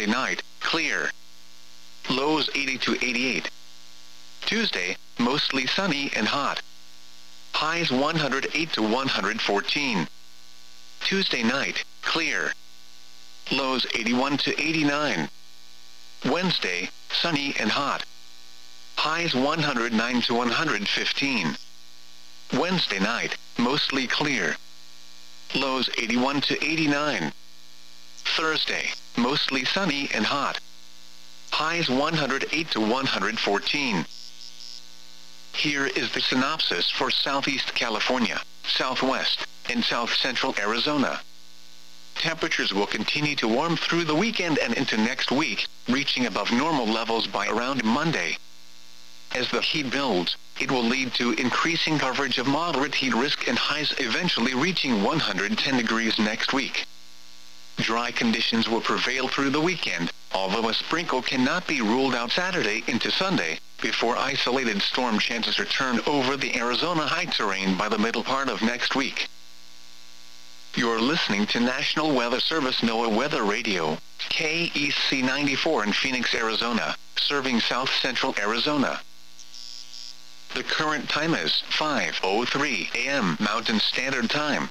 Monday night, clear. Lows 80 to 88. Tuesday, mostly sunny and hot. Highs 108 to 114. Tuesday night, clear. Lows 81 to 89. Wednesday, sunny and hot. Highs 109 to 115. Wednesday night, mostly clear. Lows 81 to 89. Thursday, mostly sunny and hot. Highs 108 to 114. Here is the synopsis for Southeast California, Southwest, and South Central Arizona. Temperatures will continue to warm through the weekend and into next week, reaching above normal levels by around Monday. As the heat builds, it will lead to increasing coverage of moderate heat risk and highs eventually reaching 110 degrees next week. Dry conditions will prevail through the weekend, although a sprinkle cannot be ruled out Saturday into Sunday, before isolated storm chances return over the Arizona high terrain by the middle part of next week. You're listening to National Weather Service NOAA Weather Radio, KEC 94 in Phoenix, Arizona, serving South Central Arizona. The current time is 5:03 a.m. Mountain Standard Time.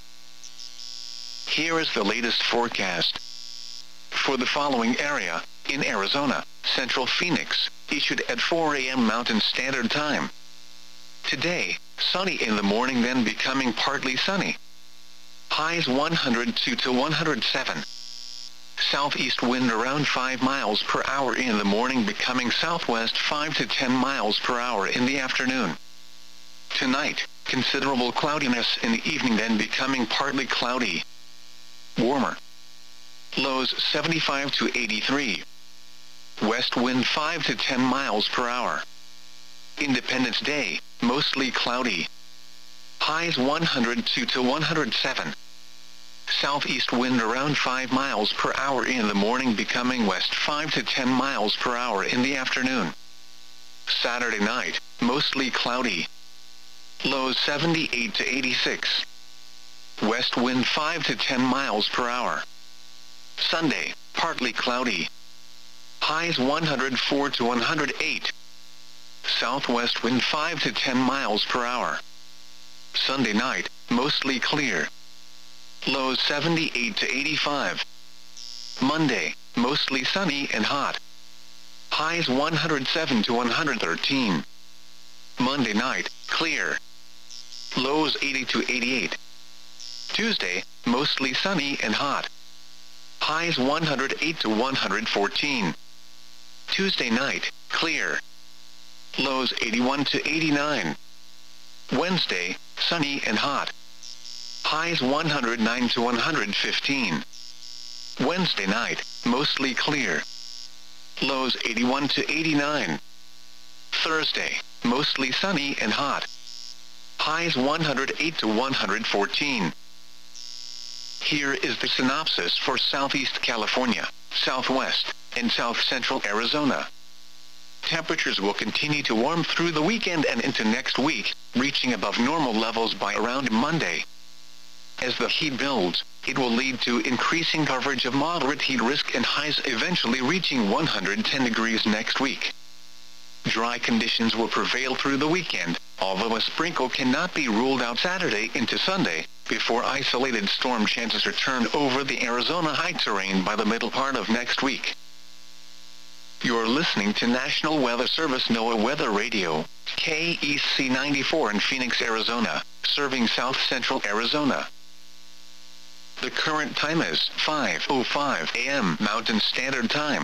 Here is the latest forecast. For the following area, in Arizona, Central Phoenix, issued at 4 a.m. Mountain Standard Time. Today, sunny in the morning then becoming partly sunny. Highs 102 to 107. Southeast wind around 5 miles per hour in the morning becoming southwest 5 to 10 miles per hour in the afternoon. Tonight, considerable cloudiness in the evening then becoming partly cloudy. Warmer. Lows 75 to 83. West wind 5 to 10 miles per hour. Independence Day, mostly cloudy. Highs 102 to 107. Southeast wind around 5 miles per hour in the morning becoming west 5 to 10 miles per hour in the afternoon. Saturday night, mostly cloudy. Lows 78 to 86. West wind 5 to 10 miles per hour. Sunday, partly cloudy. Highs 104 to 108. Southwest wind 5 to 10 miles per hour. Sunday night, mostly clear. Lows 78 to 85. Monday, mostly sunny and hot. Highs 107 to 113. Monday night, clear. Lows 80 to 88. Tuesday, mostly sunny and hot. Highs 108 to 114. Tuesday night, clear. Lows 81 to 89. Wednesday, sunny and hot. Highs 109 to 115. Wednesday night, mostly clear. Lows 81 to 89. Thursday, mostly sunny and hot. Highs 108 to 114. Here is the synopsis for Southeast California, Southwest, and South Central Arizona. Temperatures will continue to warm through the weekend and into next week, reaching above normal levels by around Monday. As the heat builds, it will lead to increasing coverage of moderate heat risk and highs eventually reaching 110 degrees next week. Dry conditions will prevail through the weekend, although a sprinkle cannot be ruled out Saturday into Sunday, before isolated storm chances return over the Arizona high terrain by the middle part of next week. You're listening to National Weather Service NOAA Weather Radio, KEC 94 in Phoenix, Arizona, serving South Central Arizona. The current time is 5:05 a.m. Mountain Standard Time.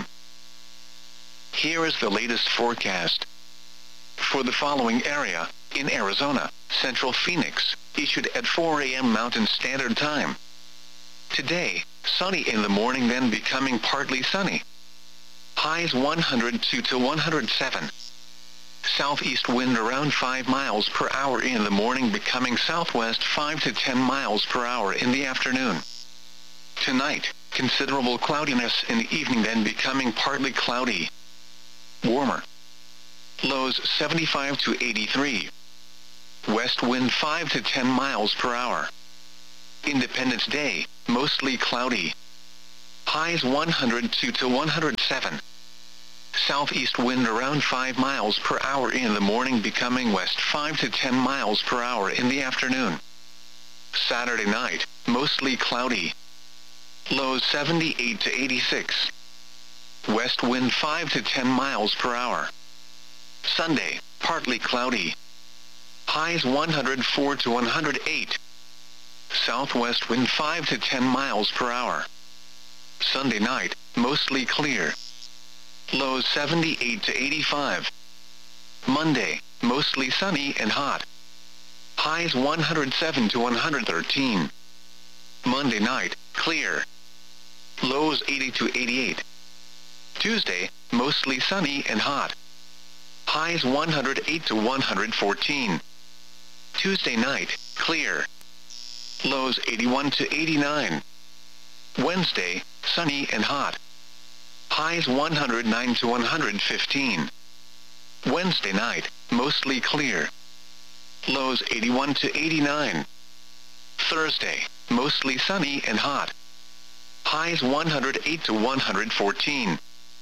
Here is the latest forecast. For the following area, in Arizona, Central Phoenix, issued at 4 a.m. Mountain Standard Time. Today, sunny in the morning then becoming partly sunny. Highs 102 to 107. Southeast wind around 5 miles per hour in the morning becoming southwest 5 to 10 miles per hour in the afternoon. Tonight, considerable cloudiness in the evening then becoming partly cloudy. Warmer. Lows 75 to 83. West wind 5 to 10 miles per hour. Independence Day, mostly cloudy. Highs 102 to 107. Southeast wind around 5 miles per hour in the morning, becoming west 5 to 10 miles per hour in the afternoon. Saturday night, mostly cloudy. Lows 78 to 86. West wind 5 to 10 miles per hour. Sunday, partly cloudy. Highs 104 to 108. Southwest wind 5 to 10 miles per hour. Sunday night, mostly clear. Lows 78 to 85. Monday, mostly sunny and hot. Highs 107 to 113. Monday night, clear. Lows 80 to 88. Tuesday, mostly sunny and hot. Highs 108 to 114. Tuesday night, clear. Lows 81 to 89. Wednesday, sunny and hot. Highs 109 to 115. Wednesday night, mostly clear. Lows 81 to 89. Thursday, mostly sunny and hot. Highs 108 to 114.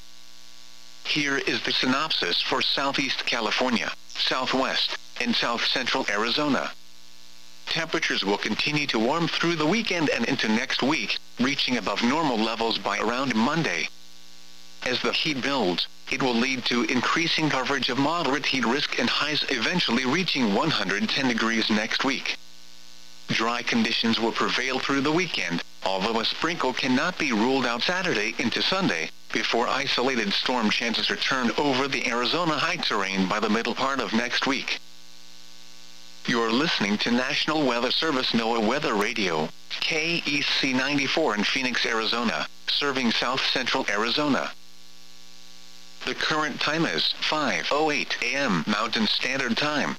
Here is the synopsis for Southeast California, Southwest, and South Central Arizona. Temperatures will continue to warm through the weekend and into next week, reaching above normal levels by around Monday. As the heat builds, it will lead to increasing coverage of moderate heat risk and highs eventually reaching 110 degrees next week. Dry conditions will prevail through the weekend, although a sprinkle cannot be ruled out Saturday into Sunday, before isolated storm chances return over the Arizona high terrain by the middle part of next week. You're listening to National Weather Service NOAA Weather Radio, KEC 94 in Phoenix, Arizona, serving South Central Arizona. The current time is 5:08 a.m. Mountain Standard Time.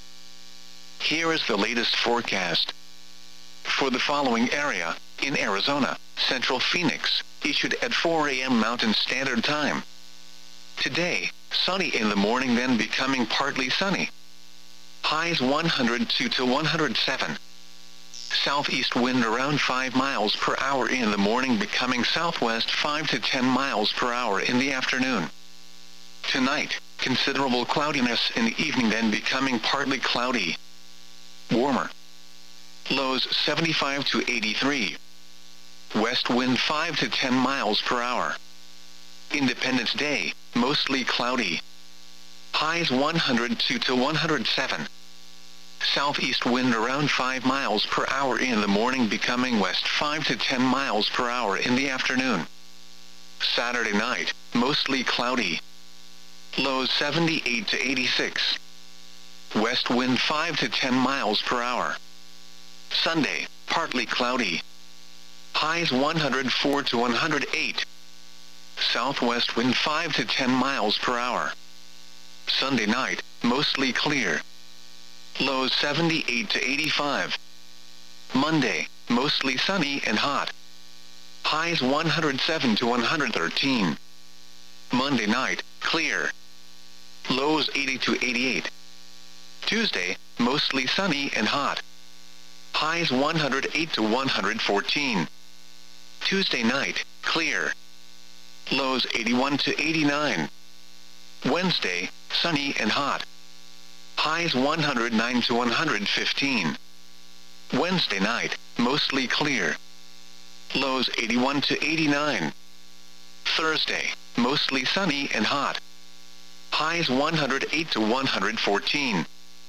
Here is the latest forecast. For the following area, in Arizona, Central Phoenix, issued at 4 a.m. Mountain Standard Time. Today, sunny in the morning, then becoming partly sunny. Highs 102 to 107. Southeast wind around 5 miles per hour in the morning, becoming southwest 5 to 10 miles per hour in the afternoon. Tonight, considerable cloudiness in the evening, then becoming partly cloudy. Warmer. Lows 75 to 83. West wind 5 to 10 miles per hour. Independence Day, mostly cloudy. Highs 102 to 107. Southeast wind around 5 miles per hour in the morning, becoming west 5 to 10 miles per hour in the afternoon. Saturday night, mostly cloudy. Lows 78 to 86. West wind 5 to 10 miles per hour. Sunday, partly cloudy. Highs 104 to 108. Southwest wind 5 to 10 miles per hour. Sunday night, mostly clear. Lows 78 to 85. Monday, mostly sunny and hot. Highs 107 to 113. Monday night, clear. Lows 80 to 88. Tuesday, mostly sunny and hot. Highs 108 to 114. Tuesday night, clear. Lows 81 to 89. Wednesday, sunny and hot. Highs 109 to 115. Wednesday night, mostly clear. Lows 81 to 89. Thursday, mostly sunny and hot. Highs 108 to 114.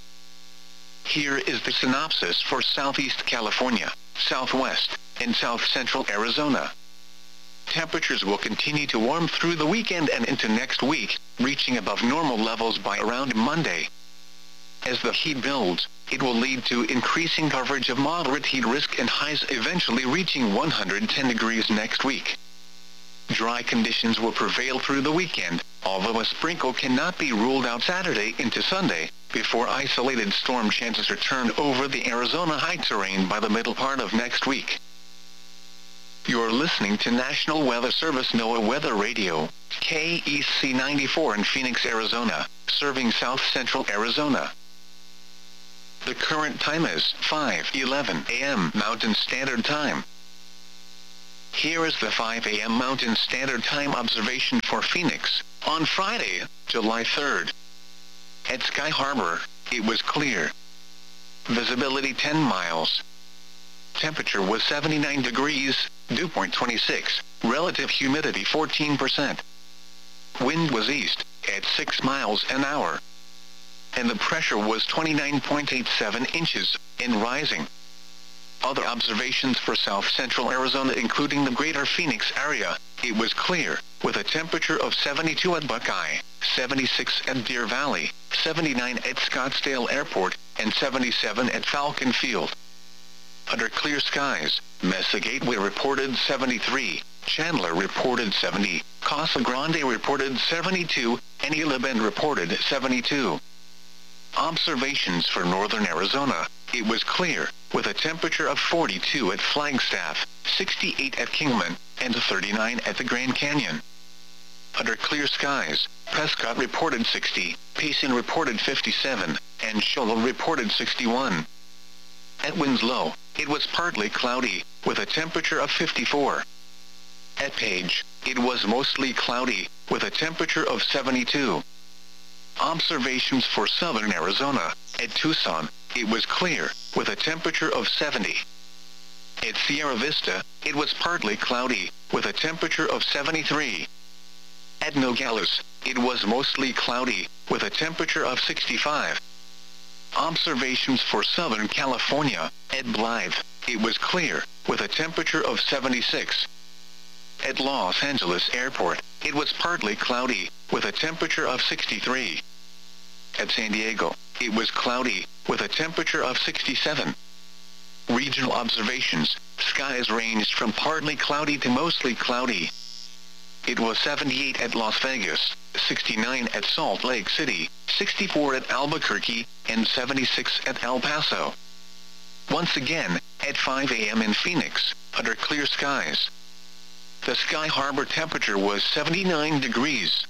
Here is the synopsis for Southeast California, Southwest, and South Central Arizona. Temperatures will continue to warm through the weekend and into next week, reaching above normal levels by around Monday. As the heat builds, it will lead to increasing coverage of moderate heat risk and highs eventually reaching 110 degrees next week. Dry conditions will prevail through the weekend, although a sprinkle cannot be ruled out Saturday into Sunday, before isolated storm chances return over the Arizona high terrain by the middle part of next week. You're listening to National Weather Service NOAA Weather Radio, KEC 94 in Phoenix, Arizona, serving South Central Arizona. The current time is 5:11 a.m. Mountain Standard Time. Here is the 5 a.m. Mountain Standard Time observation for Phoenix, on Friday, July 3rd. At Sky Harbor, it was clear. Visibility 10 miles. Temperature was 79 degrees, dew point 26, relative humidity 14%. Wind was east, at 6 miles an hour. And the pressure was 29.87 inches, and rising. Other observations for south central Arizona including the greater Phoenix area, it was clear, with a temperature of 72 at Buckeye, 76 at Deer Valley, 79 at Scottsdale Airport, and 77 at Falcon Field. Under clear skies, Mesa Gateway reported 73, Chandler reported 70, Casa Grande reported 72, and Isla Bend reported 72. Observations for northern Arizona, it was clear, with a temperature of 42 at Flagstaff, 68 at Kingman, and 39 at the Grand Canyon. Under clear skies, Prescott reported 60, Payson reported 57, and Shoal reported 61. At Winslow, it was partly cloudy, with a temperature of 54. At Page, it was mostly cloudy, with a temperature of 72. Observations for southern Arizona, at Tucson, it was clear, with a temperature of 70. At Sierra Vista, it was partly cloudy, with a temperature of 73. At Nogales, it was mostly cloudy, with a temperature of 65. Observations for Southern California, at Blythe, it was clear, with a temperature of 76. At Los Angeles Airport, it was partly cloudy, with a temperature of 63. At San Diego, it was cloudy, with a temperature of 67. Regional observations, skies ranged from partly cloudy to mostly cloudy. It was 78 at Las Vegas, 69 at Salt Lake City, 64 at Albuquerque, and 76 at El Paso. Once again, at 5 a.m. in Phoenix, under clear skies. The Sky Harbor temperature was 79 degrees.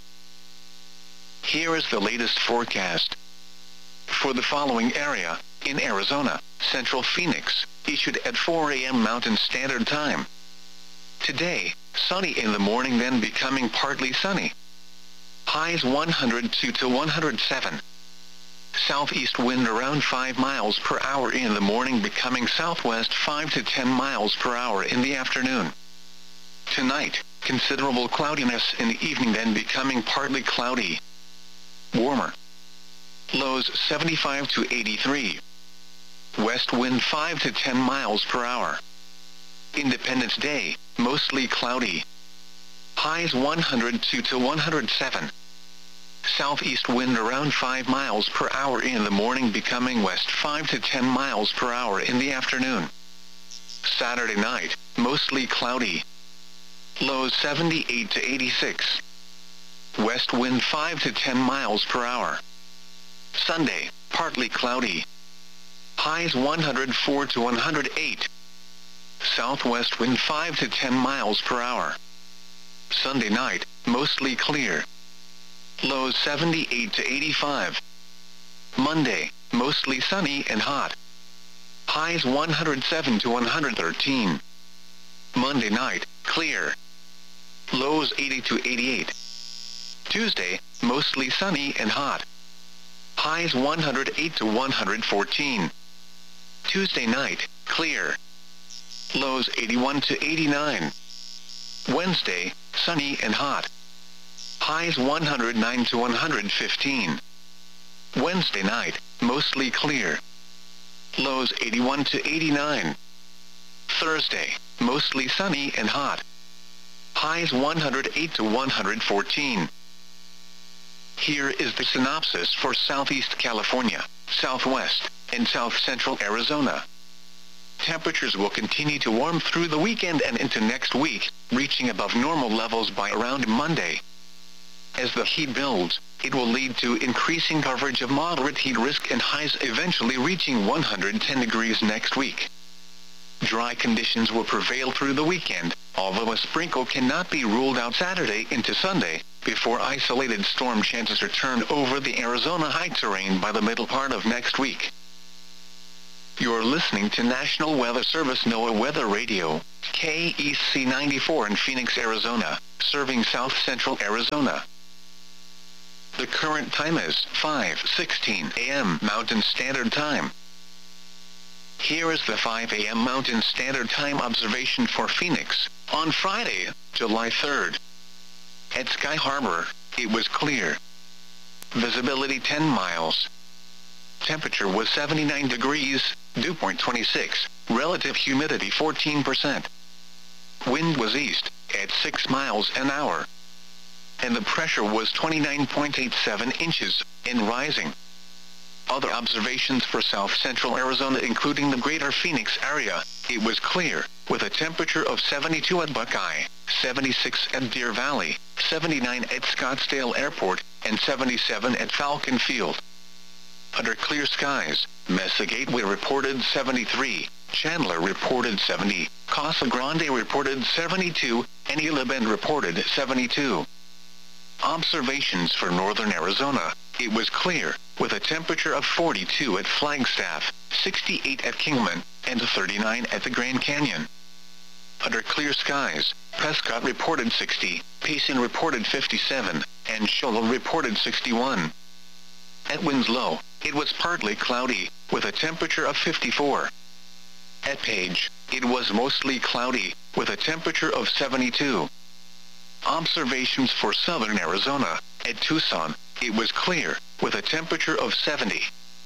Here is the latest forecast. For the following area, in Arizona, Central Phoenix, issued at 4 a.m. Mountain Standard Time. Today, sunny in the morning then becoming partly sunny. Highs 102 to 107. Southeast wind around 5 miles per hour in the morning becoming southwest 5 to 10 miles per hour in the afternoon. Tonight, considerable cloudiness in the evening then becoming partly cloudy. Warmer. Lows 75 to 83. West wind 5 to 10 miles per hour. Independence Day, mostly cloudy. Highs 102 to 107. Southeast wind around 5 miles per hour in the morning becoming west 5 to 10 miles per hour in the afternoon. Saturday night, mostly cloudy. Lows 78 to 86. West wind 5 to 10 miles per hour. Sunday, partly cloudy. Highs 104 to 108. Southwest wind 5 to 10 miles per hour. Sunday night, mostly clear. Lows 78 to 85. Monday, mostly sunny and hot. Highs 107 to 113. Monday night, clear. Lows 80 to 88. Tuesday, mostly sunny and hot. Highs 108 to 114. Tuesday night, clear. Lows 81 to 89. Wednesday, sunny and hot. Highs 109 to 115. Wednesday night, mostly clear. Lows 81 to 89. Thursday, mostly sunny and hot. Highs 108 to 114. Here is the synopsis for Southeast California, Southwest, and South Central Arizona. Temperatures will continue to warm through the weekend and into next week, reaching above normal levels by around Monday. As the heat builds, it will lead to increasing coverage of moderate heat risk and highs eventually reaching 110 degrees next week. Dry conditions will prevail through the weekend, although a sprinkle cannot be ruled out Saturday into Sunday, before isolated storm chances return over the Arizona high terrain by the middle part of next week. You're listening to National Weather Service NOAA Weather Radio, KEC 94 in Phoenix, Arizona, serving South Central Arizona. The current time is 5:16 a.m. Mountain Standard Time. Here is the 5 a.m. Mountain Standard Time observation for Phoenix on Friday, July 3rd. At Sky Harbor, it was clear. Visibility 10 miles. Temperature was 79 degrees, dew point 26, relative humidity 14%. Wind was east, at 6 miles an hour. And the pressure was 29.87 inches, and rising. Other observations for South Central Arizona including the greater Phoenix area, it was clear, with a temperature of 72 at Buckeye, 76 at Deer Valley, 79 at Scottsdale Airport, and 77 at Falcon Field. Under clear skies, Mesa Gateway reported 73, Chandler reported 70, Casa Grande reported 72, and Gila Bend reported 72. Observations for northern Arizona, it was clear, with a temperature of 42 at Flagstaff, 68 at Kingman, and 39 at the Grand Canyon. Under clear skies, Prescott reported 60, Payson reported 57, and Shoal reported 61. At Winslow, it was partly cloudy, with a temperature of 54. At Page, it was mostly cloudy, with a temperature of 72. Observations for southern Arizona, at Tucson, it was clear, with a temperature of 70.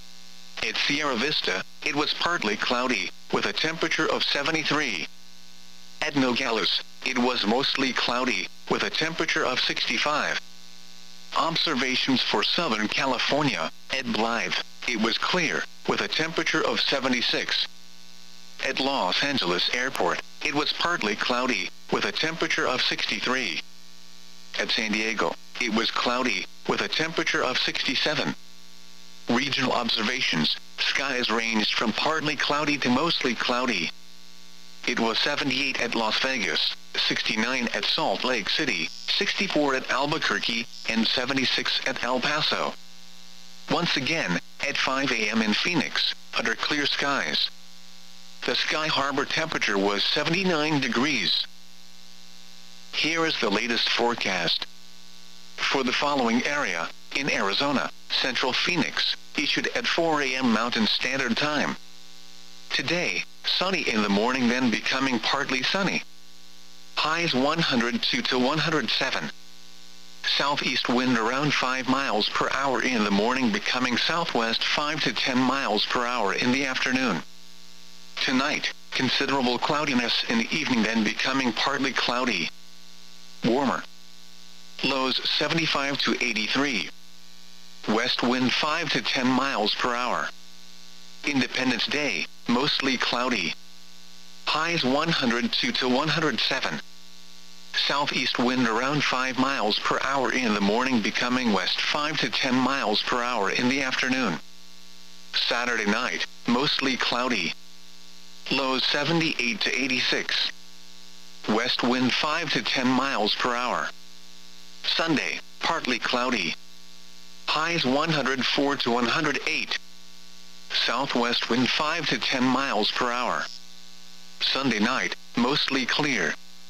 At Sierra Vista, it was partly cloudy, with a temperature of 73. At Nogales, it was mostly cloudy, with a temperature of 65. Observations for Southern California, at Blythe, it was clear, with a temperature of 76. At Los Angeles Airport, it was partly cloudy, with a temperature of 63. At San Diego, it was cloudy, with a temperature of 67. Regional observations, skies ranged from partly cloudy to mostly cloudy. It was 78 at Las Vegas, 69 at Salt Lake City, 64 at Albuquerque, and 76 at El Paso. Once again, at 5 a.m. in Phoenix, under clear skies. The Sky Harbor temperature was 79 degrees. Here is the latest forecast. For the following area, in Arizona, Central Phoenix, issued at 4 a.m. Mountain Standard Time. Today, sunny in the morning then becoming partly sunny. Highs 102 to 107. Southeast wind around 5 miles per hour in the morning becoming southwest 5 to 10 miles per hour in the afternoon. Tonight, considerable cloudiness in the evening then becoming partly cloudy. Warmer. Lows 75 to 83. West wind 5 to 10 miles per hour. Independence Day, mostly cloudy. Highs 102 to 107. Southeast wind around 5 miles per hour in the morning becoming west 5 to 10 miles per hour in the afternoon. Saturday night, mostly cloudy. Lows 78 to 86. West wind 5 to 10 miles per hour. Sunday, partly cloudy. Highs 104 to 108. Southwest wind 5 to 10 miles per hour. Sunday night, mostly clear.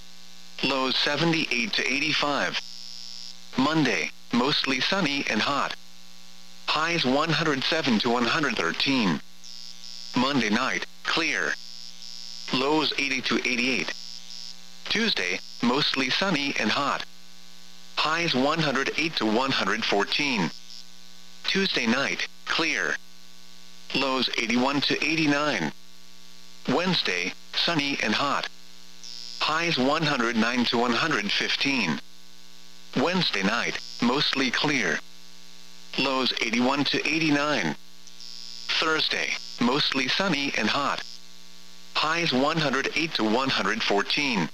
Lows 78 to 85. Monday, mostly sunny and hot. Highs 107 to 113. Monday night, clear. Lows 80 to 88. Tuesday, mostly sunny and hot. Highs 108 to 114. Tuesday night, clear. Lows 81 to 89. Wednesday, sunny and hot. Highs 109 to 115. Wednesday night, mostly clear. Lows 81 to 89. Thursday, mostly sunny and hot. Highs 108 to 114.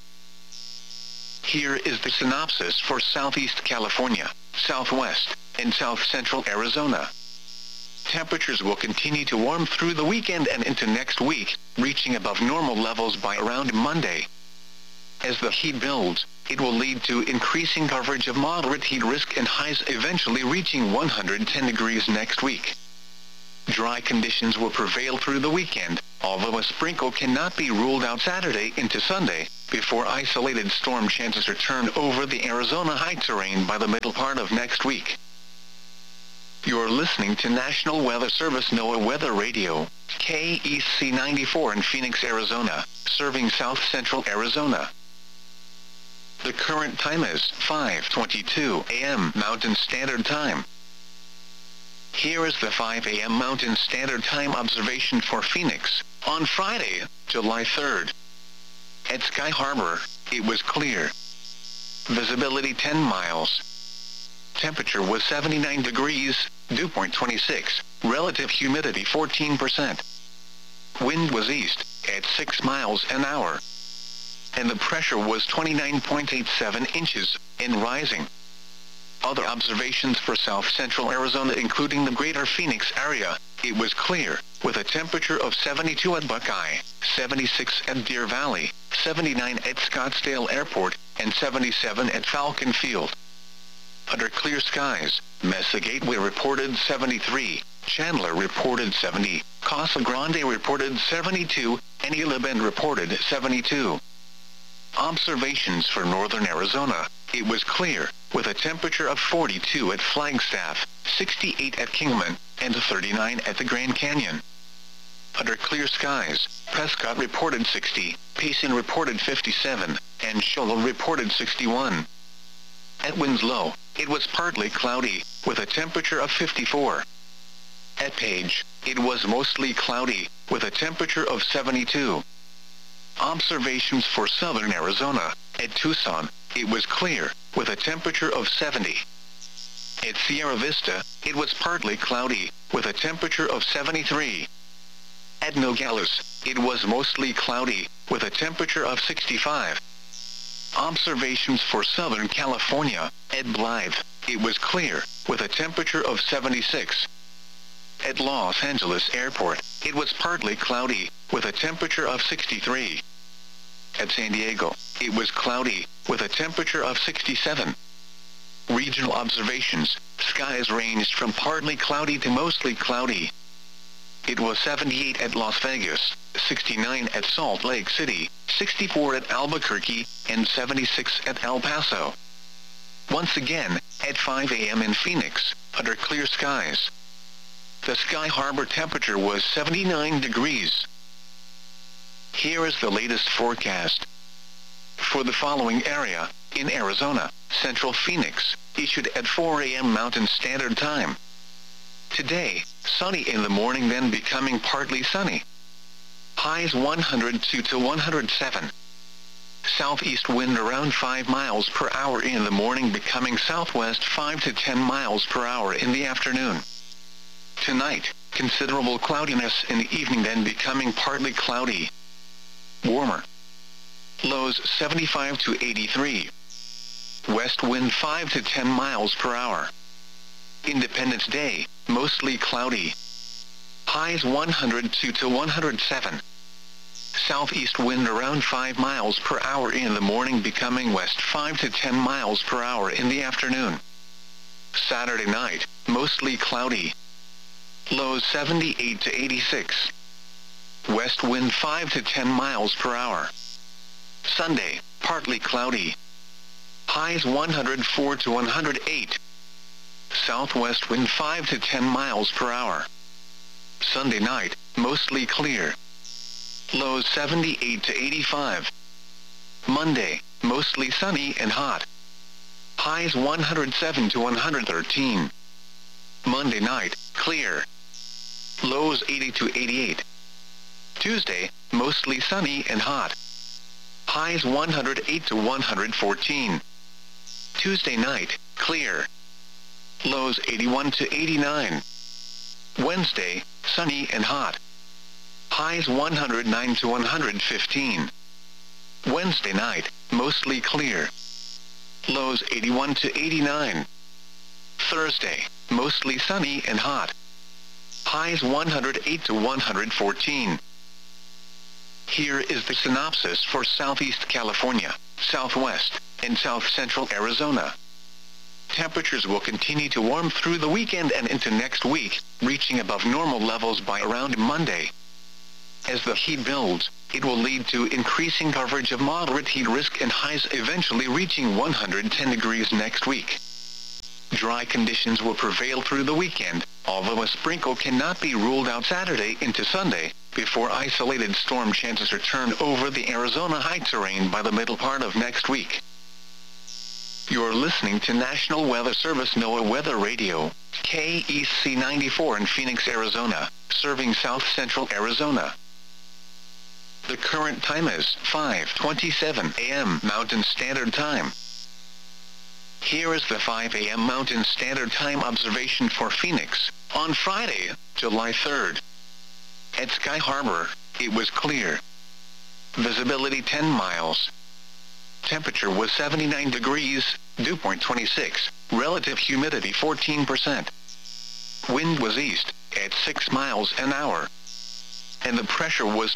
Here is the synopsis for Southeast California, Southwest, and South Central Arizona. Temperatures will continue to warm through the weekend and into next week, reaching above normal levels by around Monday. As the heat builds, it will lead to increasing coverage of moderate heat risk and highs eventually reaching 110 degrees next week. Dry conditions will prevail through the weekend, although a sprinkle cannot be ruled out Saturday into Sunday, before isolated storm chances return over the Arizona high terrain by the middle part of next week. You're listening to National Weather Service NOAA Weather Radio, KEC 94 in Phoenix, Arizona, serving south central Arizona. The current time is 5:22 a.m. Mountain Standard Time. Here is the 5 a.m. Mountain Standard Time observation for Phoenix, on Friday, July 3rd. At Sky Harbor, it was clear. Visibility 10 miles. Temperature was 79 degrees, dew point 26, relative humidity 14%. Wind was east, at 6 miles an hour. And the pressure was 29.87 inches, and rising. Other observations for south central Arizona including the greater Phoenix area, it was clear, with a temperature of 72 at Buckeye, 76 at Deer Valley, 79 at Scottsdale Airport, and 77 at Falcon Field. Under clear skies, Mesa Gateway reported 73, Chandler reported 70, Casa Grande reported 72, and Isla Bend reported 72. Observations for northern Arizona, it was clear, with a temperature of 42 at Flagstaff, 68 at Kingman, and 39 at the Grand Canyon. Under clear skies, Prescott reported 60, Payson reported 57, and Shoalo reported 61. At Winslow, it was partly cloudy, with a temperature of 54. At Page, it was mostly cloudy, with a temperature of 72. Observations for southern Arizona, at Tucson, it was clear, with a temperature of 70. At Sierra Vista, it was partly cloudy, with a temperature of 73. At Nogales, it was mostly cloudy, with a temperature of 65. Observations for Southern California, at Blythe, it was clear, with a temperature of 76. At Los Angeles Airport, it was partly cloudy, with a temperature of 63. At San Diego, it was cloudy, with a temperature of 67. Regional observations, skies ranged from partly cloudy to mostly cloudy. It was 78 at Las Vegas, 69 at Salt Lake City, 64 at Albuquerque, and 76 at El Paso. Once again, at 5 a.m. in Phoenix, under clear skies. The Sky Harbor temperature was 79 degrees. Here is the latest forecast. For the following area, in Arizona, Central Phoenix, issued at 4 a.m. Mountain Standard Time. Today, sunny in the morning then becoming partly sunny. Highs 102 to 107. Southeast wind around 5 miles per hour in the morning becoming southwest 5 to 10 miles per hour in the afternoon. Tonight, considerable cloudiness in the evening then becoming partly cloudy. Warmer. Lows 75 to 83. West wind 5 to 10 miles per hour. Independence Day, mostly cloudy. Highs 102 to 107. Southeast wind around 5 miles per hour in the morning becoming west 5 to 10 miles per hour in the afternoon. Saturday night, mostly cloudy. Lows 78 to 86. West wind 5 to 10 miles per hour. Sunday, partly cloudy. Highs 104 to 108. Southwest wind 5 to 10 miles per hour. Sunday night, mostly clear. Lows 78 to 85. Monday, mostly sunny and hot. Highs 107 to 113. Monday night, clear. Lows 80 to 88. Tuesday, mostly sunny and hot. Highs 108 to 114. Tuesday night, clear. Lows 81 to 89. Wednesday, sunny and hot. Highs 109 to 115. Wednesday night, mostly clear. Lows 81 to 89. Thursday, mostly sunny and hot. Highs 108 to 114. Here is the synopsis for Southeast California, Southwest, and South Central Arizona. Temperatures will continue to warm through the weekend and into next week, reaching above normal levels by around Monday. As the heat builds, it will lead to increasing coverage of moderate heat risk and highs eventually reaching 110 degrees next week. Dry conditions will prevail through the weekend, although a sprinkle cannot be ruled out Saturday into Sunday, before isolated storm chances return over the Arizona high terrain by the middle part of next week. You're listening to National Weather Service NOAA Weather Radio, KEC 94 in Phoenix, Arizona, serving south central Arizona. The current time is 5:27 a.m. Mountain Standard Time. Here is the 5 a.m. Mountain Standard Time observation for Phoenix, on Friday, July 3rd. At Sky Harbor, it was clear. Visibility 10 miles. Temperature was 79 degrees, dew point 26, relative humidity 14%. Wind was east, at 6 miles an hour. And the pressure was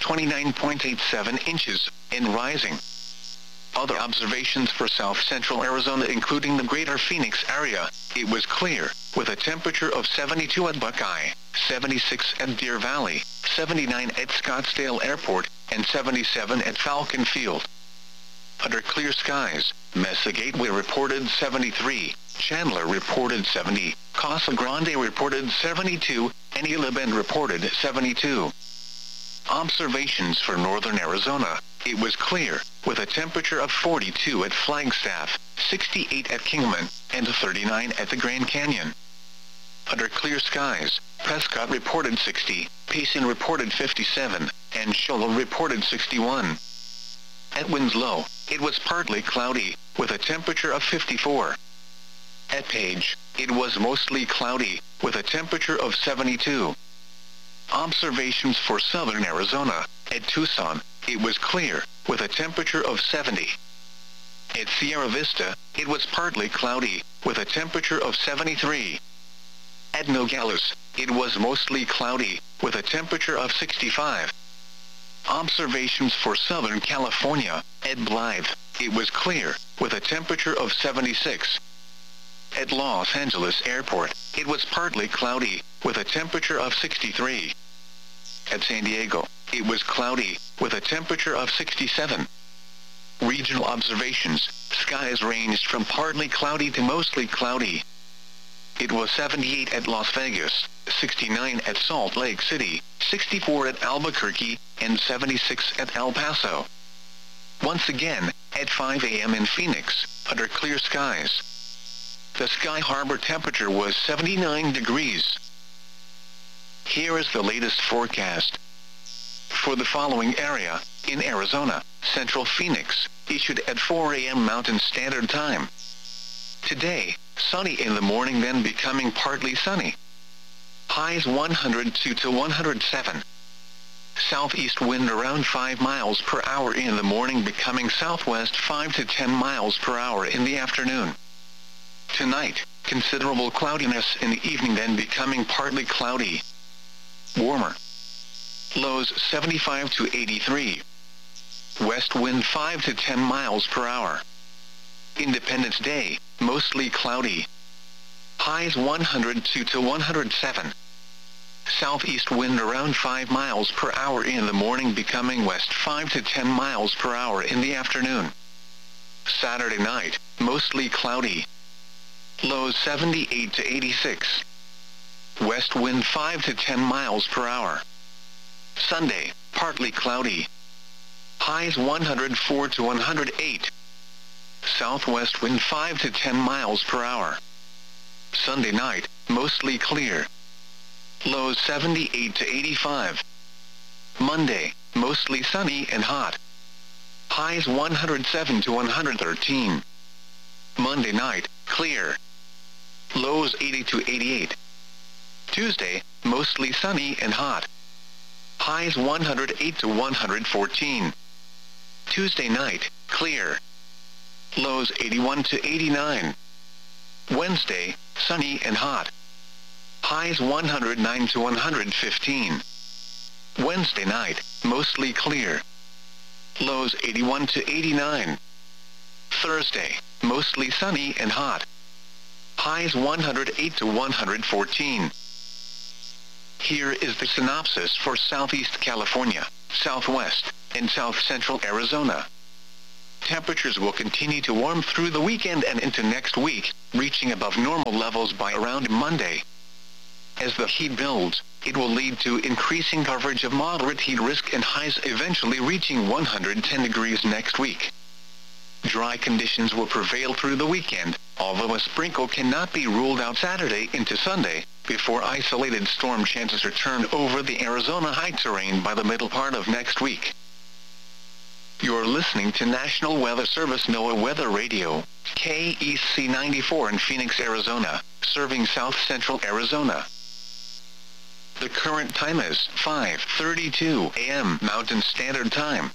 29.87 inches, and rising. Other observations for south central Arizona including the greater Phoenix area, it was clear, with a temperature of 72 at Buckeye, 76 at Deer Valley, 79 at Scottsdale Airport, and 77 at Falcon Field. Under clear skies, Mesa Gateway reported 73, Chandler reported 70, Casa Grande reported 72, and Isla Bend reported 72. Observations for northern Arizona, it was clear, with a temperature of 42 at Flagstaff, 68 at Kingman, and 39 at the Grand Canyon. Under clear skies, Prescott reported 60, Payson reported 57, and Shoal reported 61. At Winslow, it was partly cloudy, with a temperature of 54. At Page, it was mostly cloudy, with a temperature of 72. Observations for southern Arizona, at Tucson, it was clear, with a temperature of 70. At Sierra Vista, it was partly cloudy, with a temperature of 73. At Nogales, it was mostly cloudy, with a temperature of 65. Observations for southern California, at Blythe, it was clear, with a temperature of 76. At Los Angeles Airport, it was partly cloudy, with a temperature of 63. At San Diego, it was cloudy, with a temperature of 67. Regional observations, skies ranged from partly cloudy to mostly cloudy. It was 78 at Las Vegas, 69 at Salt Lake City, 64 at Albuquerque, and 76 at El Paso. Once again, at 5 a.m. in Phoenix, under clear skies. The Sky Harbor temperature was 79 degrees. Here is the latest forecast. For the following area, in Arizona, Central Phoenix, issued at 4 a.m. Mountain Standard Time. Today, sunny in the morning then becoming partly sunny. Highs 102 to 107. Southeast wind around 5 miles per hour in the morning becoming southwest 5 to 10 miles per hour in the afternoon. Tonight, considerable cloudiness in the evening then becoming partly cloudy. Warmer. Lows 75 to 83. West wind 5 to 10 miles per hour. Independence Day, mostly cloudy. Highs 102 to 107. Southeast wind around 5 miles per hour in the morning becoming west 5 to 10 miles per hour in the afternoon. Saturday night, mostly cloudy. Lows 78 to 86. West wind 5 to 10 miles per hour. Sunday, partly cloudy. Highs 104 to 108. Southwest wind 5 to 10 miles per hour. Sunday night, mostly clear. Lows 78 to 85. Monday, mostly sunny and hot. Highs 107 to 113. Monday night, clear. Lows 80 to 88. Tuesday, mostly sunny and hot. Highs 108 to 114. Tuesday night, clear. Lows 81 to 89. Wednesday, sunny and hot. Highs 109 to 115. Wednesday night, mostly clear. Lows 81 to 89. Thursday, mostly sunny and hot. Highs 108 to 114. Here is the synopsis for Southeast California. southwest, and south-central Arizona. Temperatures will continue to warm through the weekend and into next week, reaching above normal levels by around Monday. As the heat builds, it will lead to increasing coverage of moderate heat risk and highs eventually reaching 110 degrees next week. Dry conditions will prevail through the weekend, although a sprinkle cannot be ruled out Saturday into Sunday, before isolated storm chances return over the Arizona high terrain by the middle part of next week. You're listening to National Weather Service NOAA Weather Radio, KEC 94 in Phoenix, Arizona, serving south-central Arizona. The current time is 5:32 a.m. Mountain Standard Time.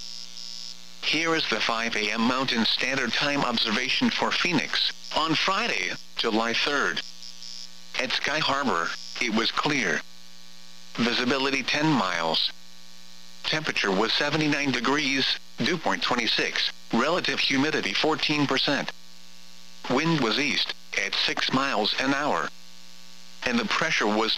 Here is the 5 a.m. Mountain Standard Time observation for Phoenix, on Friday, July 3rd. At Sky Harbor, it was clear. Visibility 10 miles. Temperature was 79 degrees, dew point 26, relative humidity 14%. Wind was east, at 6 miles an hour. And the pressure was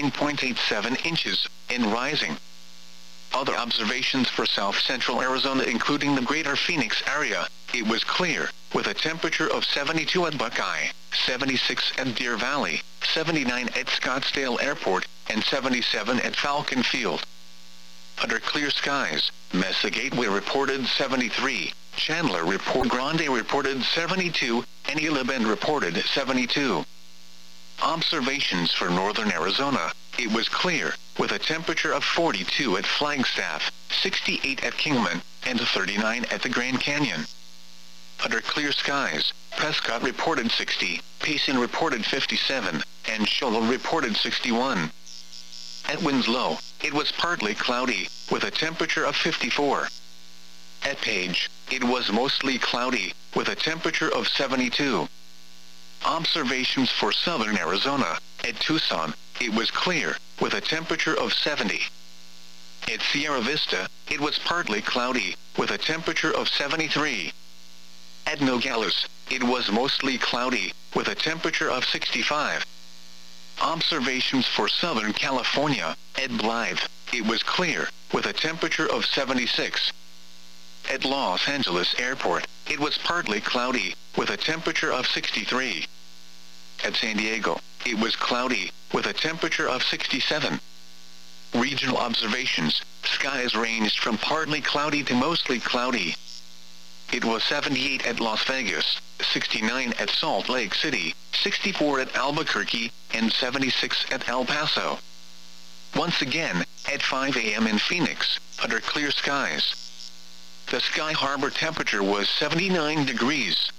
29.87 inches, and rising. Other observations for south-central Arizona including the greater Phoenix area, it was clear, with a temperature of 72 at Buckeye, 76 at Deer Valley, 79 at Scottsdale Airport, and 77 at Falcon Field. Under clear skies, Mesa Gateway reported 73, Chandler Grande reported 72, and Gila Bend reported 72. Observations for northern Arizona, it was clear, with a temperature of 42 at Flagstaff, 68 at Kingman, and 39 at the Grand Canyon. Under clear skies, Prescott reported 60, Payson reported 57, and Shoal reported 61. At Winslow, it was partly cloudy, with a temperature of 54. At Page, it was mostly cloudy, with a temperature of 72. Observations for southern Arizona, at Tucson, it was clear, with a temperature of 70. At Sierra Vista, it was partly cloudy, with a temperature of 73. At Nogales, it was mostly cloudy, with a temperature of 65. Observations for Southern California, at Blythe, it was clear, with a temperature of 76. At Los Angeles Airport, it was partly cloudy, with a temperature of 63. At San Diego, it was cloudy, with a temperature of 67. Regional observations, skies ranged from partly cloudy to mostly cloudy. It was 78 at Las Vegas, 69 at Salt Lake City, 64 at Albuquerque, and 76 at El Paso. Once again, at 5 a.m. in Phoenix, under clear skies. The Sky Harbor temperature was 79 degrees.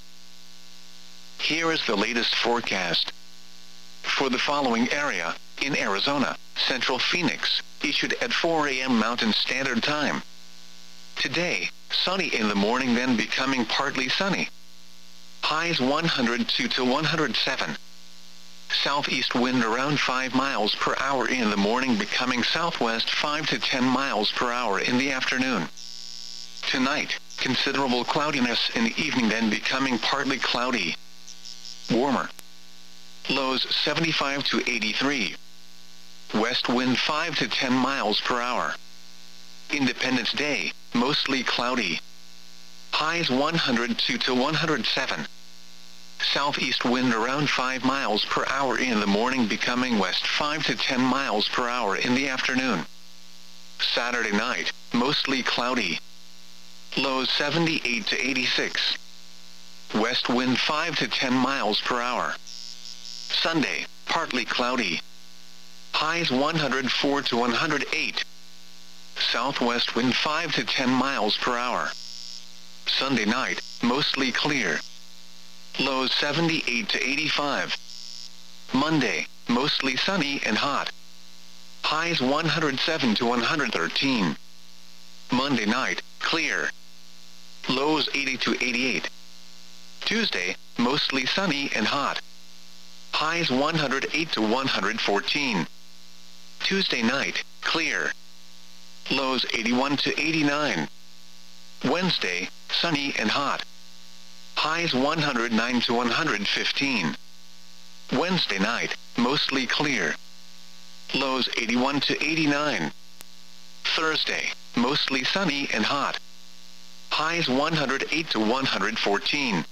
Here is the latest forecast. For the following area, in Arizona, Central Phoenix, issued at 4 a.m. Mountain Standard Time. Today, sunny in the morning then becoming partly sunny. Highs 102 to 107. Southeast wind around 5 miles per hour in the morning becoming southwest 5 to 10 miles per hour in the afternoon. Tonight, considerable cloudiness in the evening then becoming partly cloudy. Warmer. Lows 75 to 83. West wind 5 to 10 miles per hour. Independence Day, mostly cloudy. Highs 102 to 107. Southeast wind around 5 miles per hour in the morning becoming west 5 to 10 miles per hour in the afternoon. Saturday night, mostly cloudy. Lows 78 to 86. West wind 5 to 10 miles per hour. Sunday, partly cloudy. Highs 104 to 108. Southwest wind 5 to 10 miles per hour. Sunday night, mostly clear. Lows 78 to 85. Monday, mostly sunny and hot. Highs 107 to 113. Monday night, clear. Lows 80 to 88. Tuesday, mostly sunny and hot. Highs 108 to 114. Tuesday night, clear. Lows 81 to 89. Wednesday, sunny and hot. Highs 109 to 115. Wednesday night, mostly clear. Lows 81 to 89. Thursday, mostly sunny and hot. Highs 108 to 114.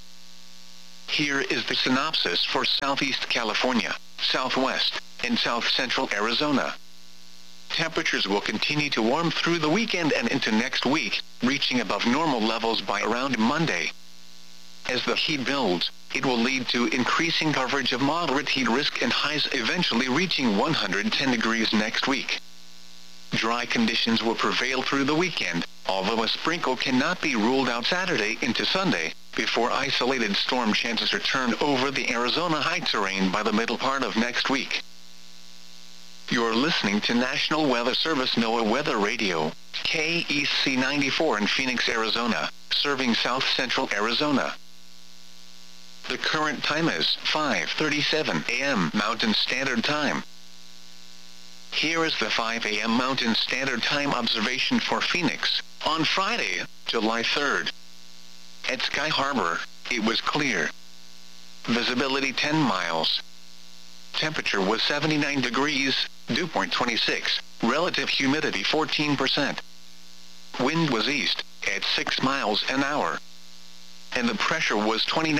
Here is the synopsis for Southeast California, Southwest, and South Central Arizona. Temperatures will continue to warm through the weekend and into next week, reaching above normal levels by around Monday. As the heat builds, it will lead to increasing coverage of moderate heat risk and highs eventually reaching 110 degrees next week. Dry conditions will prevail through the weekend, although a sprinkle cannot be ruled out Saturday into Sunday, before isolated storm chances return over the Arizona high terrain by the middle part of next week. You're listening to National Weather Service NOAA Weather Radio, KEC 94 in Phoenix, Arizona, serving South Central Arizona. The current time is 5:37 a.m. Mountain Standard Time. Here is the 5 a.m. Mountain Standard Time observation for Phoenix, on Friday, July 3rd. At Sky Harbor, it was clear. Visibility 10 miles. Temperature was 79 degrees, dew point 26, relative humidity 14%. Wind was east, at 6 miles an hour. And the pressure was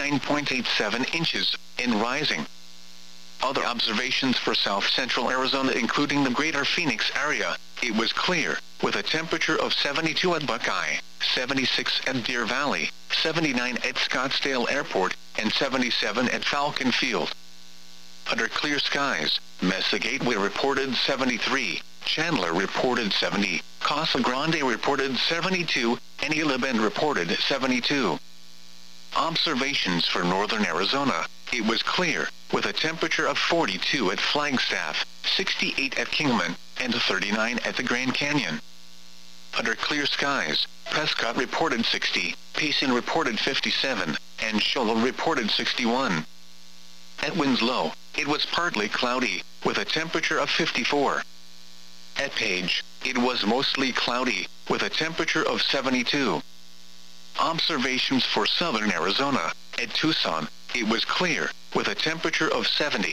29.87 inches, and rising. Other observations for South Central Arizona including the greater Phoenix area, it was clear, with a temperature of 72 at Buckeye, 76 at Deer Valley, 79 at Scottsdale Airport, and 77 at Falcon Field. Under clear skies, Mesa Gateway reported 73, Chandler reported 70, Casa Grande reported 72, and Isla Bend reported 72. Observations for northern Arizona, it was clear, with a temperature of 42 at Flagstaff, 68 at Kingman, and 39 at the Grand Canyon. Under clear skies, Prescott reported 60, Payson reported 57, and Shoal reported 61. At Winslow, it was partly cloudy, with a temperature of 54. At Page, it was mostly cloudy, with a temperature of 72. Observations for southern Arizona, at Tucson, it was clear, with a temperature of 70.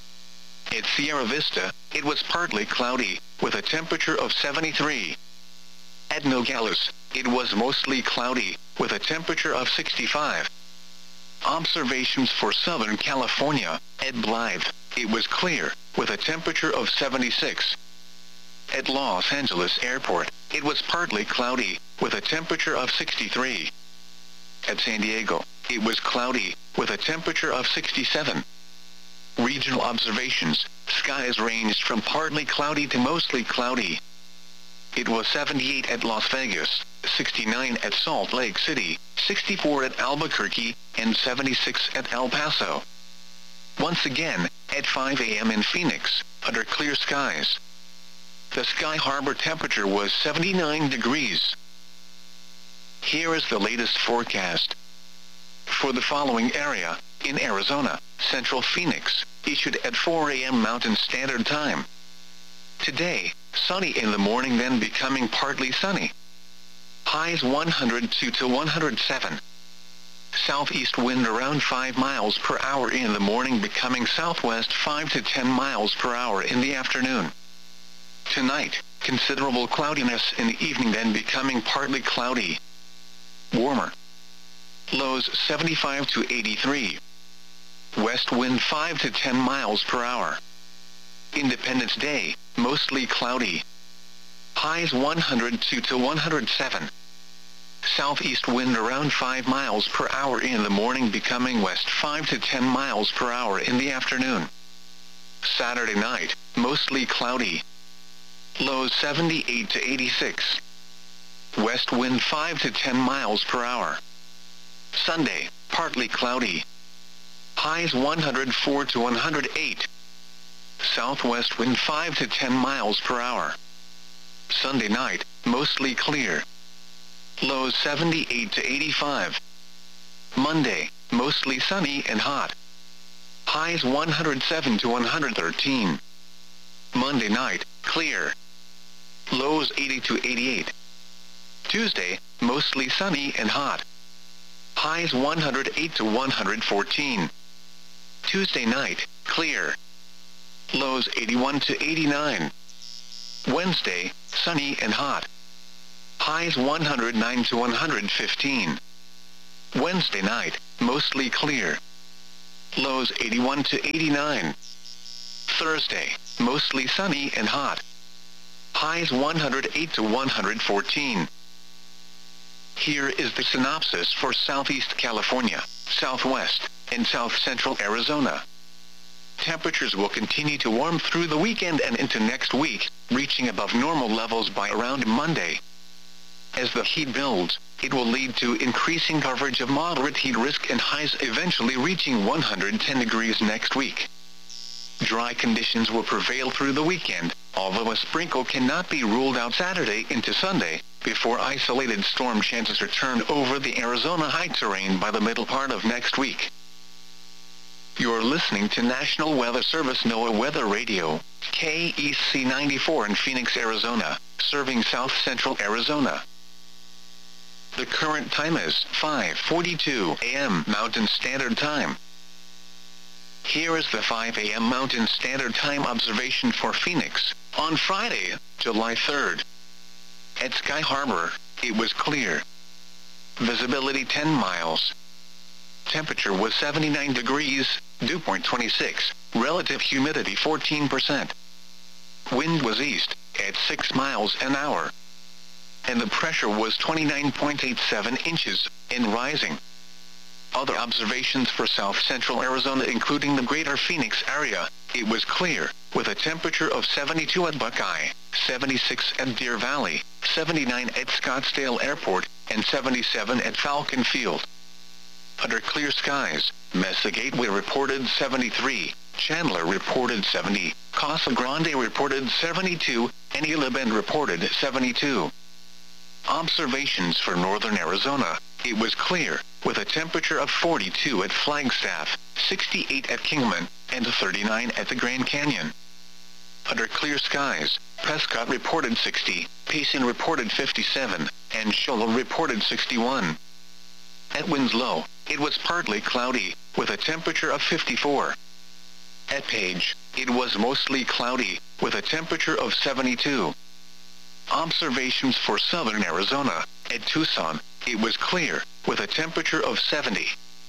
At Sierra Vista, it was partly cloudy, with a temperature of 73. At Nogales, it was mostly cloudy, with a temperature of 65. Observations for Southern California, at Blythe, it was clear, with a temperature of 76. At Los Angeles Airport, it was partly cloudy, with a temperature of 63. At San Diego, it was cloudy, with a temperature of 67. Regional observations, skies ranged from partly cloudy to mostly cloudy. It was 78 at Las Vegas, 69 at Salt Lake City, 64 at Albuquerque, and 76 at El Paso. Once again, at 5 a.m. in Phoenix, under clear skies. The Sky Harbor temperature was 79 degrees. Here is the latest forecast. For the following area, in Arizona, Central Phoenix, issued at 4 a.m. Mountain Standard Time. Today, sunny in the morning then becoming partly sunny. Highs 102 to 107. Southeast wind around 5 miles per hour in the morning becoming southwest 5 to 10 miles per hour in the afternoon. Tonight, considerable cloudiness in the evening then becoming partly cloudy. Warmer. Lows 75 to 83. West wind 5 to 10 miles per hour. Independence Day, mostly cloudy. Highs 102 to 107. Southeast wind around 5 miles per hour in the morning becoming west 5 to 10 miles per hour in the afternoon. Saturday night, mostly cloudy. Lows 78 to 86. West wind 5 to 10 miles per hour. Sunday, partly cloudy. Highs 104 to 108. Southwest wind 5 to 10 miles per hour. Sunday night, mostly clear. Lows 78 to 85. Monday, mostly sunny and hot. Highs 107 to 113. Monday night, clear. Lows 80 to 88. Tuesday, mostly sunny and hot. Highs 108 to 114. Tuesday night, clear. Lows 81 to 89. Wednesday, sunny and hot. Highs 109 to 115. Wednesday night, mostly clear. Lows 81 to 89. Thursday, mostly sunny and hot. Highs 108 to 114. Here is the synopsis for Southeast California, Southwest, and South Central Arizona. Temperatures will continue to warm through the weekend and into next week, reaching above normal levels by around Monday. As the heat builds, it will lead to increasing coverage of moderate heat risk and highs eventually reaching 110 degrees next week. Dry conditions will prevail through the weekend, although a sprinkle cannot be ruled out Saturday into Sunday, before isolated storm chances return over the Arizona high terrain by the middle part of next week. You're listening to National Weather Service NOAA Weather Radio, KEC 94 in Phoenix, Arizona, serving South Central Arizona. The current time is 5:42 a.m. Mountain Standard Time. Here is the 5 a.m. Mountain Standard Time observation for Phoenix, on Friday, July 3rd. At Sky Harbor, it was clear. Visibility 10 miles. Temperature was 79 degrees, dew point 26, relative humidity 14%. Wind was east, at 6 miles an hour. And the pressure was 29.87 inches, and rising. Other observations for South Central Arizona including the greater Phoenix area, it was clear, with a temperature of 72 at Buckeye, 76 at Deer Valley, 79 at Scottsdale Airport, and 77 at Falcon Field. Under clear skies, Mesa Gateway reported 73, Chandler reported 70, Casa Grande reported 72, and Gila Bend reported 72. Observations for northern Arizona, it was clear, with a temperature of 42 at Flagstaff, 68 at Kingman, and 39 at the Grand Canyon. Under clear skies, Prescott reported 60, Payson reported 57, and Shoal reported 61. At Winslow, it was partly cloudy, with a temperature of 54. At Page, it was mostly cloudy, with a temperature of 72. Observations for southern Arizona, at Tucson, it was clear, with a temperature of 70.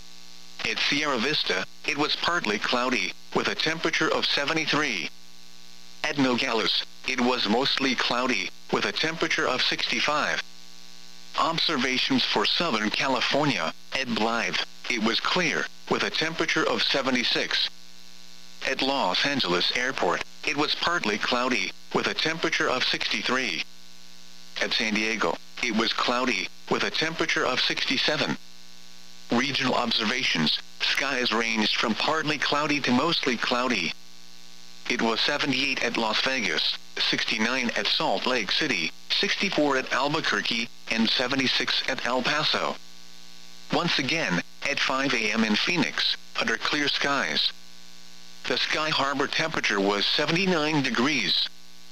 At Sierra Vista, it was partly cloudy, with a temperature of 73. At Nogales, it was mostly cloudy, with a temperature of 65. Observations for Southern California, at Blythe, it was clear, with a temperature of 76. At Los Angeles Airport, it was partly cloudy, with a temperature of 63. At San Diego, it was cloudy, with a temperature of 67. Regional observations, skies ranged from partly cloudy to mostly cloudy. It was 78 at Las Vegas, 69 at Salt Lake City, 64 at Albuquerque, and 76 at El Paso. Once again, at 5 a.m. in Phoenix, under clear skies. The Sky Harbor temperature was 79 degrees.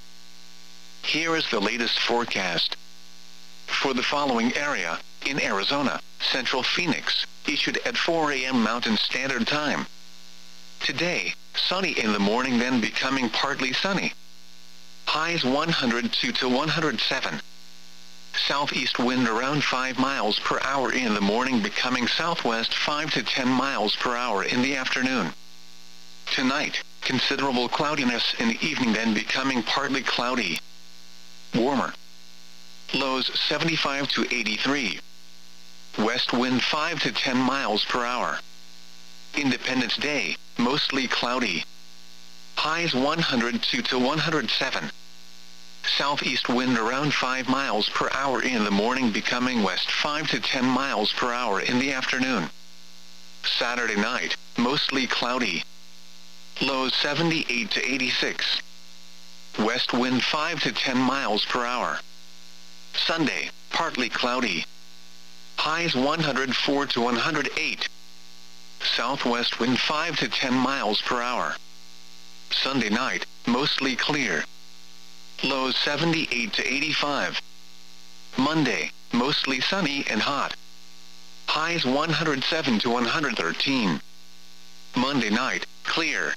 Here is the latest forecast. For the following area, in Arizona, Central Phoenix, issued at 4 a.m. Mountain Standard Time. Today, sunny in the morning then becoming partly sunny. Highs 102 to 107. Southeast wind around 5 miles per hour in the morning becoming southwest 5 to 10 miles per hour in the afternoon. Tonight, considerable cloudiness in the evening then becoming partly cloudy. Warmer. Lows 75 to 83. West wind 5 to 10 miles per hour. Independence Day, mostly cloudy. Highs 102 to 107. Southeast wind around 5 miles per hour in the morning becoming west 5 to 10 miles per hour in the afternoon. Saturday night, mostly cloudy. Lows 78 to 86. West wind 5 to 10 miles per hour. Sunday, partly cloudy. Highs 104 to 108. Southwest wind 5 to 10 miles per hour. Sunday night, mostly clear. Lows 78 to 85. Monday, mostly sunny and hot. Highs 107 to 113. Monday night, clear.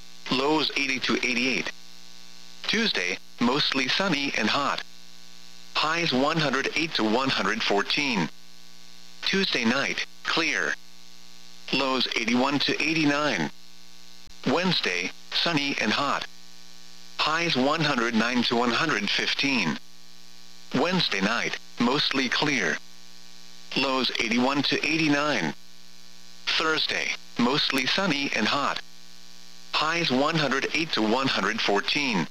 Lows 80 to 88. Tuesday, mostly sunny and hot. Highs 108 to 114. Tuesday night, clear. Lows 81 to 89. Wednesday, sunny and hot. Highs 109 to 115. Wednesday night, mostly clear. Lows 81 to 89. Thursday, mostly sunny and hot. Highs 108 to 114.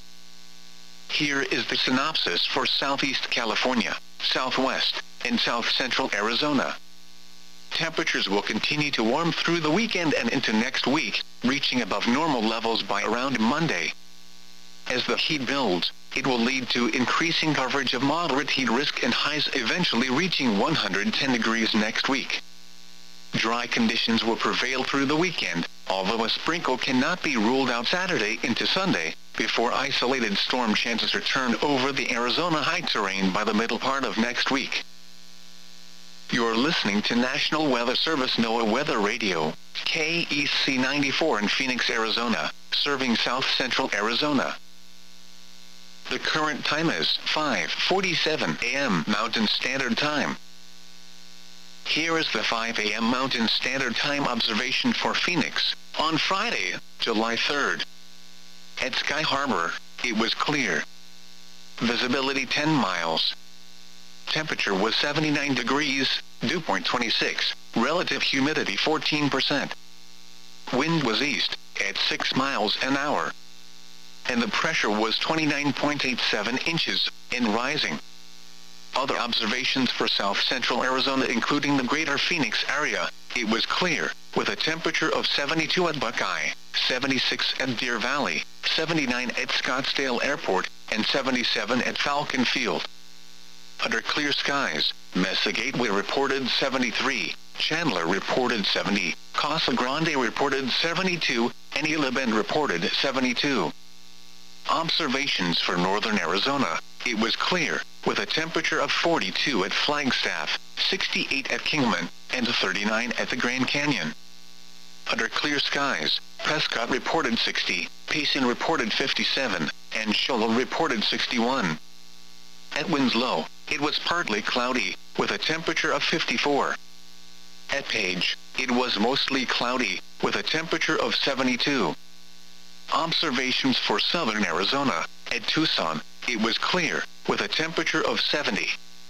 Here is the synopsis for Southeast California, Southwest, and South Central Arizona. Temperatures will continue to warm through the weekend and into next week, reaching above normal levels by around Monday. As the heat builds, it will lead to increasing coverage of moderate heat risk and highs eventually reaching 110 degrees next week. Dry conditions will prevail through the weekend, although a sprinkle cannot be ruled out Saturday into Sunday, before isolated storm chances return over the Arizona high terrain by the middle part of next week. You're listening to National Weather Service NOAA Weather Radio, KEC 94 in Phoenix, Arizona, serving South Central Arizona. The current time is 5:47 a.m. Mountain Standard Time. Here is the 5 a.m. Mountain Standard Time observation for Phoenix, on Friday, July 3rd. At Sky Harbor, it was clear. Visibility 10 miles. Temperature was 79 degrees, dew point 26, relative humidity 14%. Wind was east, at 6 miles an hour. And the pressure was 29.87 inches, and rising. Other observations for South Central Arizona including the greater Phoenix area, it was clear, with a temperature of 72 at Buckeye, 76 at Deer Valley, 79 at Scottsdale Airport, and 77 at Falcon Field. Under clear skies, Mesa Gateway reported 73, Chandler reported 70, Casa Grande reported 72, and Isla Bend reported 72. Observations for northern Arizona, it was clear, with a temperature of 42 at Flagstaff, 68 at Kingman, and 39 at the Grand Canyon. Under clear skies, Prescott reported 60, Payson reported 57, and Shoal reported 61. At Winslow, it was partly cloudy, with a temperature of 54. At Page, it was mostly cloudy, with a temperature of 72. Observations for southern Arizona, at Tucson, it was clear, with a temperature of 70.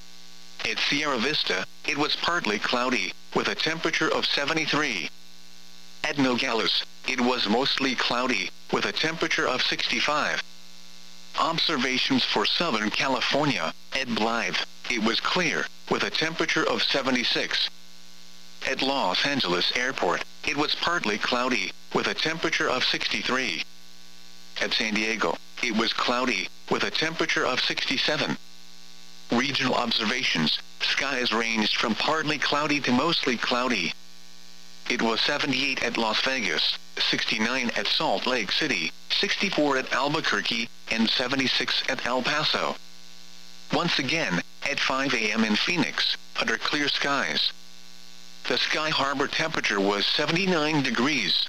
At Sierra Vista, it was partly cloudy, with a temperature of 73. At Nogales, it was mostly cloudy, with a temperature of 65. Observations for Southern California, at Blythe, it was clear, with a temperature of 76. At Los Angeles Airport, it was partly cloudy, with a temperature of 63. At San Diego, it was cloudy, with a temperature of 67. Regional observations, skies ranged from partly cloudy to mostly cloudy. It was 78 at Las Vegas, 69 at Salt Lake City, 64 at Albuquerque, and 76 at El Paso. Once again, at 5 a.m. in Phoenix, under clear skies. The Sky Harbor temperature was 79 degrees.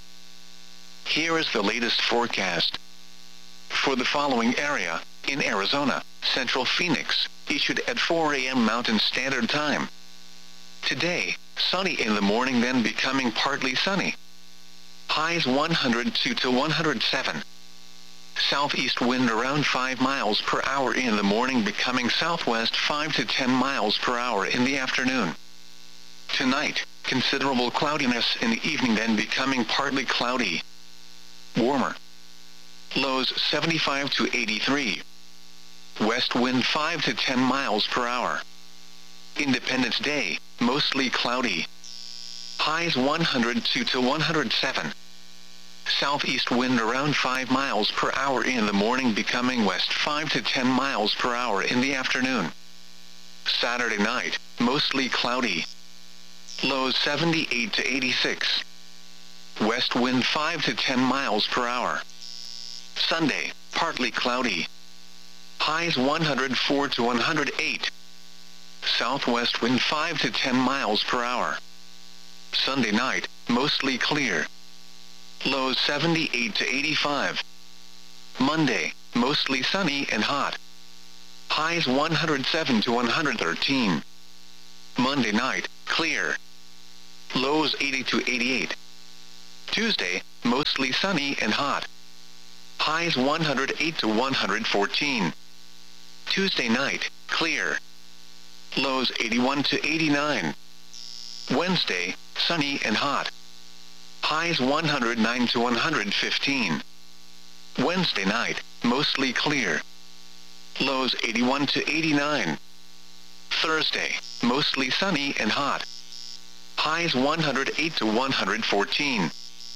Here is the latest forecast. For the following area, in Arizona, Central Phoenix, issued at 4 a.m. Mountain Standard Time. Today, sunny in the morning then becoming partly sunny. Highs 102 to 107. Southeast wind around 5 miles per hour in the morning becoming southwest 5 to 10 miles per hour in the afternoon. Tonight, considerable cloudiness in the evening then becoming partly cloudy. Warmer. Lows 75 to 83. West wind 5 to 10 miles per hour. Independence Day, mostly cloudy. Highs 102 to 107. Southeast wind around 5 miles per hour in the morning becoming west 5 to 10 miles per hour in the afternoon. Saturday night, mostly cloudy. Lows 78 to 86. West wind 5 to 10 miles per hour. Sunday, partly cloudy. Highs 104 to 108. Southwest wind 5 to 10 miles per hour. Sunday night, mostly clear. Lows 78 to 85. Monday, mostly sunny and hot. Highs 107 to 113. Monday night, clear. Lows 80 to 88. Tuesday, mostly sunny and hot. Highs 108 to 114. Tuesday night, clear. Lows 81 to 89. Wednesday, sunny and hot. Highs 109 to 115. Wednesday night, mostly clear. Lows 81 to 89. Thursday, mostly sunny and hot. Highs 108 to 114.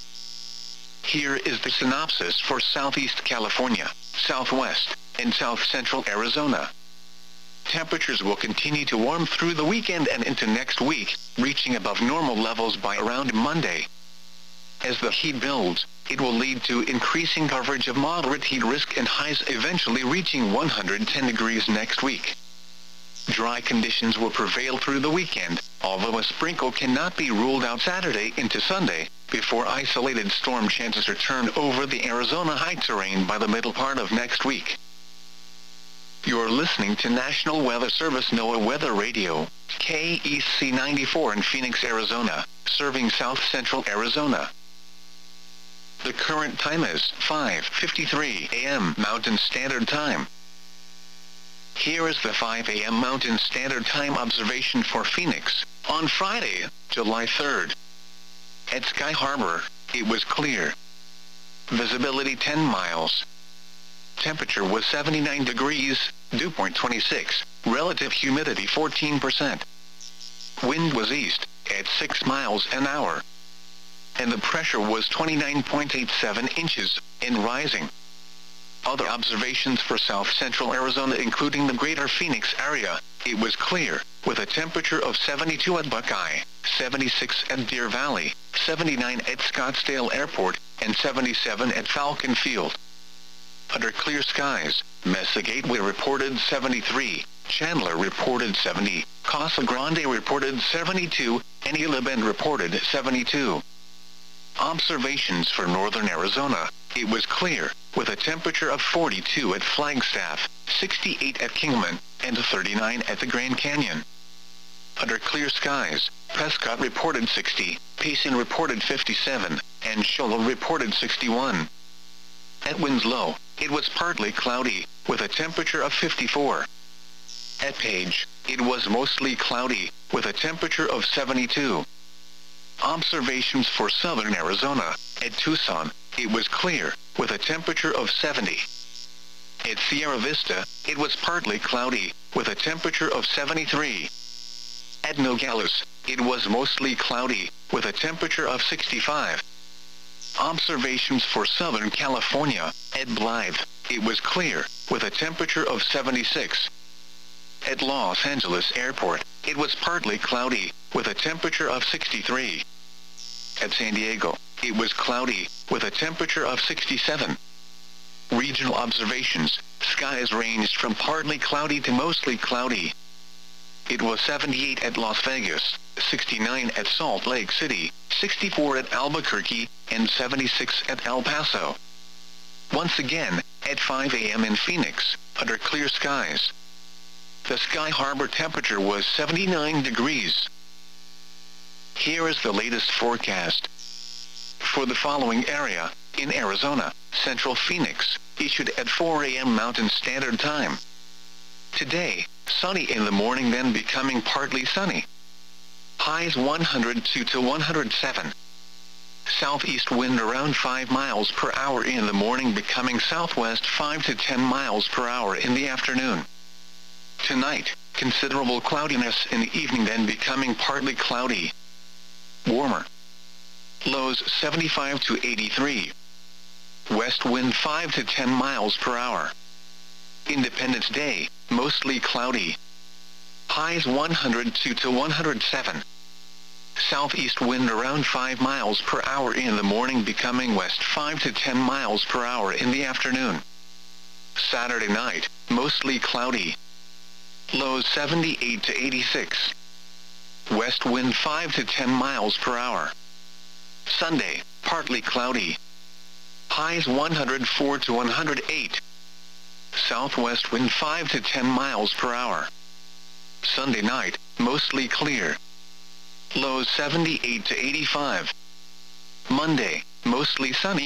Here is the synopsis for Southeast California, Southwest, and South Central Arizona. Temperatures will continue to warm through the weekend and into next week, reaching above normal levels by around Monday. As the heat builds, it will lead to increasing coverage of moderate heat risk and highs eventually reaching 110 degrees next week. Dry conditions will prevail through the weekend, although a sprinkle cannot be ruled out Saturday into Sunday, before isolated storm chances return over the Arizona high terrain by the middle part of next week. You're listening to National Weather Service NOAA Weather Radio, KEC 94 in Phoenix, Arizona, serving South Central Arizona. The current time is 5:53 a.m. Mountain Standard Time. Here is the 5 a.m. Mountain Standard Time observation for Phoenix, on Friday, July 3rd. At Sky Harbor, it was clear. Visibility 10 miles. Temperature was 79 degrees, dew point 26, relative humidity 14%. Wind was east, at 6 miles an hour. And the pressure was 29.87 inches, and rising. Other observations for South Central Arizona including the greater Phoenix area, it was clear, with a temperature of 72 at Buckeye, 76 at Deer Valley, 79 at Scottsdale Airport, and 77 at Falcon Field. Under clear skies, Mesa Gateway reported 73, Chandler reported 70, Casa Grande reported 72, and Gila Bend reported 72. Observations for northern Arizona, it was clear, with a temperature of 42 at Flagstaff, 68 at Kingman, and 39 at the Grand Canyon. Under clear skies, Prescott reported 60, Payson reported 57, and Shoal reported 61. At Winslow, it was partly cloudy, with a temperature of 54. At Page, it was mostly cloudy, with a temperature of 72. Observations for southern Arizona, at Tucson, it was clear, with a temperature of 70. At Sierra Vista, it was partly cloudy, with a temperature of 73. At Nogales, it was mostly cloudy, with a temperature of 65. Observations for Southern California, at Blythe, it was clear, with a temperature of 76. At Los Angeles Airport, it was partly cloudy, with a temperature of 63. At San Diego, it was cloudy, with a temperature of 67. Regional observations, skies ranged from partly cloudy to mostly cloudy. It was 78 at Las Vegas, 69 at Salt Lake City, 64 at Albuquerque, and 76 at El Paso. Once again, at 5 a.m. in Phoenix, under clear skies. The Sky Harbor temperature was 79 degrees. Here is the latest forecast. For the following area, in Arizona, Central Phoenix, issued at 4 a.m. Mountain Standard Time. Today, sunny in the morning then becoming partly sunny. Highs 102 to 107. Southeast wind around 5 miles per hour in the morning becoming southwest 5 to 10 miles per hour in the afternoon. Tonight, considerable cloudiness in the evening then becoming partly cloudy. Warmer. Lows 75 to 83. West wind 5 to 10 miles per hour. Independence Day, mostly cloudy. Highs 102 to 107. Southeast wind around 5 miles per hour in the morning becoming west 5 to 10 miles per hour in the afternoon. Saturday night, mostly cloudy. Lows 78 to 86. West wind 5 to 10 miles per hour. Sunday, partly cloudy. Highs 104 to 108. southwest wind 5 to 10 miles per hour. Sunday night, mostly clear. Lows 78 to 85. Monday, mostly sunny.